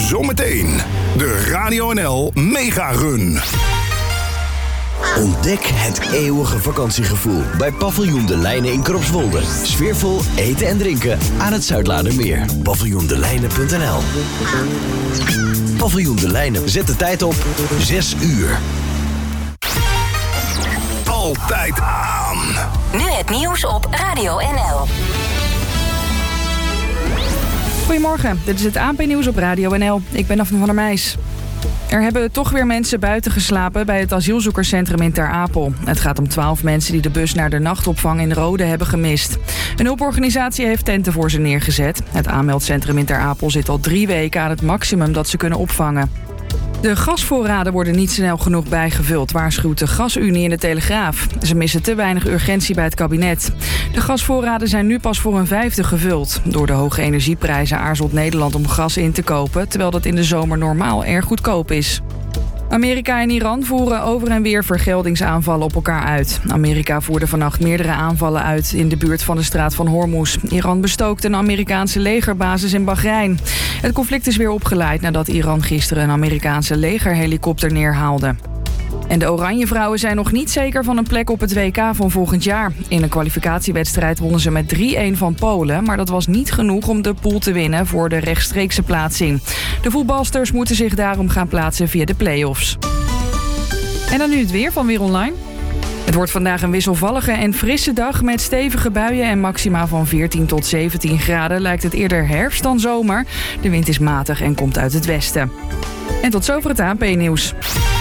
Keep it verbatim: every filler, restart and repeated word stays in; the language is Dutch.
Zometeen de Radio N L Mega Run. Ontdek het eeuwige vakantiegevoel bij Paviljoen De Lijnen in Kropswolde. Sfeervol eten en drinken aan het Zuidlaardermeer. paviljoen de lijnen punt n l. Paviljoen De Lijnen. Zet de tijd op zes uur. Altijd aan. Nu het nieuws op Radio N L. Goedemorgen, dit is het A N P-nieuws op Radio N L. Ik ben Daphne van der Meijs. Er hebben toch weer mensen buiten geslapen bij het asielzoekerscentrum in Ter Apel. Het gaat om twaalf mensen die de bus naar de nachtopvang in Rode hebben gemist. Een hulporganisatie heeft tenten voor ze neergezet. Het aanmeldcentrum in Ter Apel zit al drie weken aan het maximum dat ze kunnen opvangen. De gasvoorraden worden niet snel genoeg bijgevuld, waarschuwt de Gasunie in de Telegraaf. Ze missen te weinig urgentie bij het kabinet. De gasvoorraden zijn nu pas voor een vijfde gevuld. Door de hoge energieprijzen aarzelt Nederland om gas in te kopen, terwijl dat in de zomer normaal erg goedkoop is. Amerika en Iran voeren over en weer vergeldingsaanvallen op elkaar uit. Amerika voerde vannacht meerdere aanvallen uit in de buurt van de straat van Hormuz. Iran bestookte een Amerikaanse legerbasis in Bahrein. Het conflict is weer opgeleid nadat Iran gisteren een Amerikaanse legerhelikopter neerhaalde. En de Oranjevrouwen zijn nog niet zeker van een plek op het W K van volgend jaar. In een kwalificatiewedstrijd wonnen ze met drie-een van Polen, maar dat was niet genoeg om de pool te winnen voor de rechtstreekse plaatsing. De voetbalsters moeten zich daarom gaan plaatsen via de play-offs. En dan nu het weer van Weer Online. Het wordt vandaag een wisselvallige en frisse dag met stevige buien en maxima van veertien tot zeventien graden. Lijkt het eerder herfst dan zomer. De wind is matig en komt uit het westen. En tot zover het A N P-nieuws.